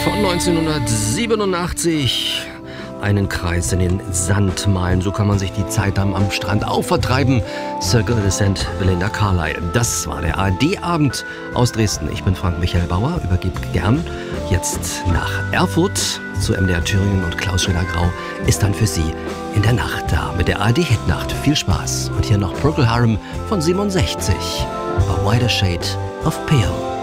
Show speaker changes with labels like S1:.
S1: von 1987. Einen Kreis in den Sand malen, so kann man sich die Zeit am Strand auch vertreiben. Circle of the Sand, Belinda Carlisle. Das war der ARD-Abend aus Dresden. Ich bin Frank Michael Bauer, übergebe gern jetzt nach Erfurt zu MDR Thüringen und Klaus Schöner-Grau ist dann für Sie in der Nacht da mit der ARD-Hitnacht. Viel Spaß. Und hier noch Procol Harum von 67. A Wider Shade of Pale.